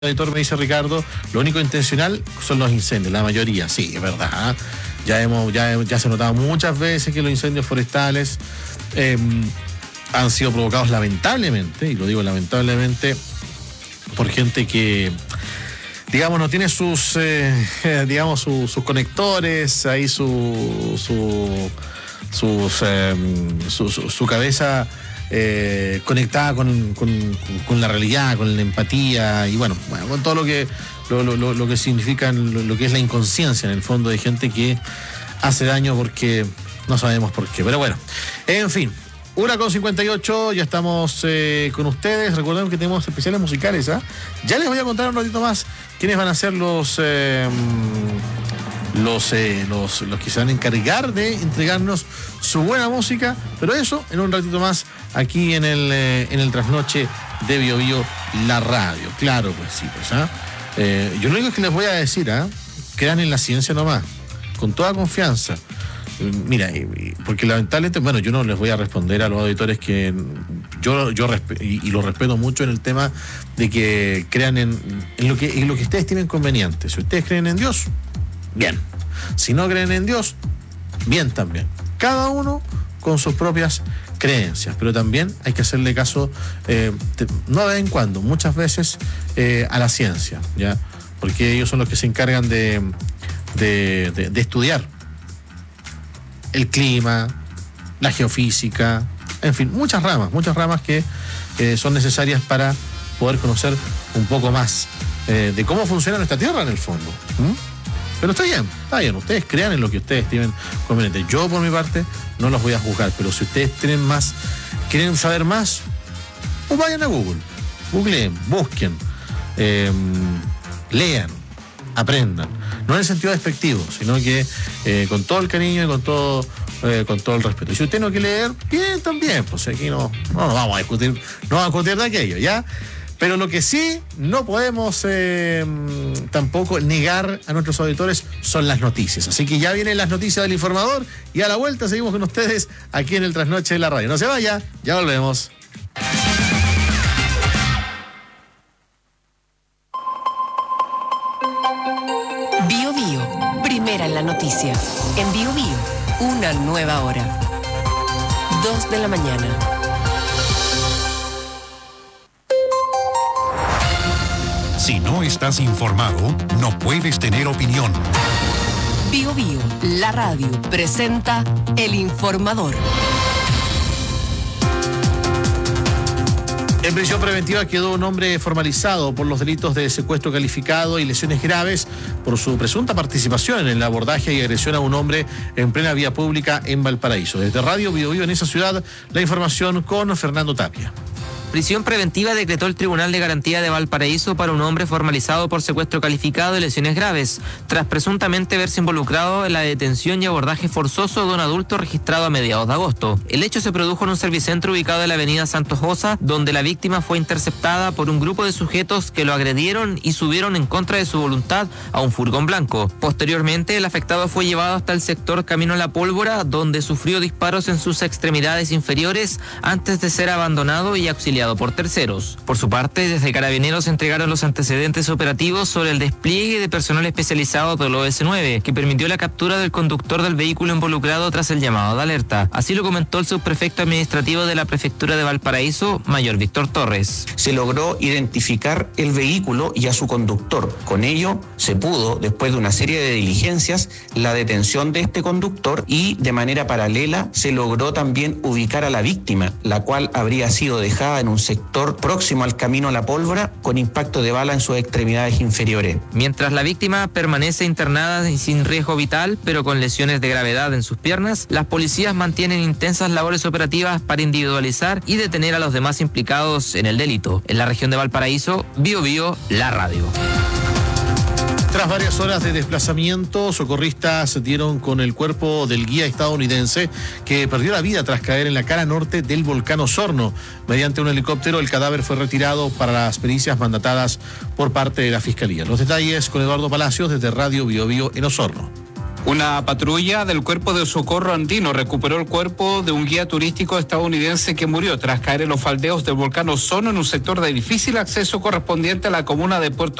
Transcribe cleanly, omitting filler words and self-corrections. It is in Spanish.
editor me dice Ricardo, lo único intencional son los incendios, la mayoría, sí, es verdad. Ya se ha notado muchas veces que los incendios forestales han sido provocados lamentablemente, y lo digo lamentablemente, por gente que, digamos, no tiene sus conectores, ahí su cabeza conectada con la realidad, con la empatía y bueno, con todo lo que significa lo que es la inconsciencia en el fondo de gente que hace daño porque no sabemos por qué. Pero bueno, en fin, 1:58, ya estamos con ustedes. Recuerden que tenemos especiales musicales, ¿ah? Ya les voy a contar un ratito más quiénes van a ser los que se van a encargar de entregarnos su buena música, pero eso en un ratito más aquí en el trasnoche de Bio Bio, la radio. Claro, pues sí, pues, ¿ah? Yo lo único que les voy a decir, crean en la ciencia nomás, con toda confianza. Mira, porque lamentablemente, bueno, yo no les voy a responder a los auditores que yo lo respeto mucho en el tema de que crean en lo que ustedes estimen conveniente. Si ustedes creen en Dios, bien. Si no creen en Dios, bien también. Cada uno con sus propias creencias, pero también hay que hacerle caso, no de vez en cuando, muchas veces a la ciencia, ¿ya? Porque ellos son los que se encargan de estudiar el clima, la geofísica, en fin, muchas ramas que son necesarias para poder conocer un poco más de cómo funciona nuestra Tierra en el fondo. Pero está bien, ustedes crean en lo que ustedes estimen conveniente. Yo por mi parte no los voy a juzgar, pero si ustedes quieren saber más, pues vayan a Google, googleen, busquen, lean, aprendan. No en el sentido despectivo, sino que con todo el cariño y con todo el respeto. Y si usted no quiere leer, bien también, pues aquí no vamos a discutir, no vamos a discutir de aquello, ¿ya? Pero lo que sí no podemos tampoco negar a nuestros auditores son las noticias. Así que ya vienen las noticias del informador y a la vuelta seguimos con ustedes aquí en el Trasnoche de la Radio. No se vaya, ya volvemos. Bio Bio, primera en la noticia. En Bio Bio, una nueva hora. 2 de la mañana. Si no estás informado, no puedes tener opinión. Bio Bio, la radio, presenta El Informador. En prisión preventiva quedó un hombre formalizado por los delitos de secuestro calificado y lesiones graves por su presunta participación en el abordaje y agresión a un hombre en plena vía pública en Valparaíso. Desde Radio Bio Bio en esa ciudad, la información con Fernando Tapia. Prisión preventiva decretó el Tribunal de Garantía de Valparaíso para un hombre formalizado por secuestro calificado y lesiones graves, tras presuntamente verse involucrado en la detención y abordaje forzoso de un adulto registrado a mediados de agosto. El hecho se produjo en un servicentro ubicado en la avenida Santos Osa, donde la víctima fue interceptada por un grupo de sujetos que lo agredieron y subieron en contra de su voluntad a un furgón blanco. Posteriormente, el afectado fue llevado hasta el sector Camino La Pólvora, donde sufrió disparos en sus extremidades inferiores antes de ser abandonado y auxiliado por terceros. Por su parte, desde Carabineros entregaron los antecedentes operativos sobre el despliegue de personal especializado del OS9, que permitió la captura del conductor del vehículo involucrado tras el llamado de alerta. Así lo comentó el subprefecto administrativo de la Prefectura de Valparaíso, Mayor Víctor Torres. Se logró identificar el vehículo y a su conductor. Con ello, se pudo, después de una serie de diligencias, la detención de este conductor y, de manera paralela, se logró también ubicar a la víctima, la cual habría sido dejada en un sector próximo al Camino La Pólvora con impacto de bala en sus extremidades inferiores. Mientras la víctima permanece internada y sin riesgo vital, pero con lesiones de gravedad en sus piernas, las policías mantienen intensas labores operativas para individualizar y detener a los demás implicados en el delito. En la región de Valparaíso, Bio Bio, la radio. Tras varias horas de desplazamiento, socorristas dieron con el cuerpo del guía estadounidense que perdió la vida tras caer en la cara norte del volcán Osorno. Mediante un helicóptero, el cadáver fue retirado para las pericias mandatadas por parte de la Fiscalía. Los detalles con Eduardo Palacios desde Radio Bio Bio en Osorno. Una patrulla del Cuerpo de Socorro Andino recuperó el cuerpo de un guía turístico estadounidense que murió tras caer en los faldeos del volcán Ozono en un sector de difícil acceso correspondiente a la comuna de Puerto